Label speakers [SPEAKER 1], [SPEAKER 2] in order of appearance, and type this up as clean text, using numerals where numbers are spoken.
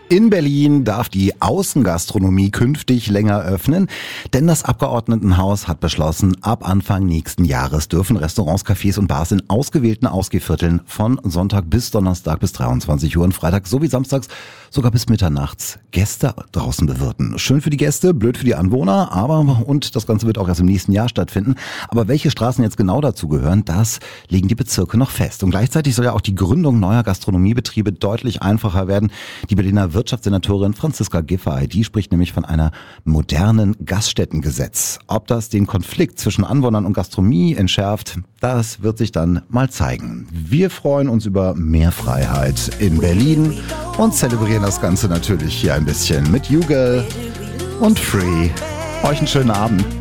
[SPEAKER 1] In Berlin darf die Außengastronomie künftig länger öffnen, denn das Abgeordnetenhaus hat beschlossen, ab Anfang nächsten Jahres dürfen Restaurants, Cafés und Bars in ausgewählten Ausgehvierteln von Sonntag bis Donnerstag bis 23 Uhr und Freitag sowie samstags sogar bis mitternachts Gäste draußen bewirten. Schön für die Gäste, blöd für die Anwohner, und das Ganze wird auch erst im nächsten Jahr stattfinden. Aber welche Straßen jetzt genau dazu gehören, das legen die Bezirke noch fest. Und gleichzeitig soll ja auch die Gründung neuer Gastronomiebetriebe deutlich einfacher werden. Die Berliner Wirtschaftssenatorin Franziska Giffey, die spricht nämlich von einer modernen Gaststättengesetz. Ob das den Konflikt zwischen Anwohnern und Gastronomie entschärft, das wird sich dann mal zeigen. Wir freuen uns über mehr Freiheit in Berlin und zelebrieren das Ganze natürlich hier ein bisschen mit YouGirl und Free. Euch einen schönen Abend.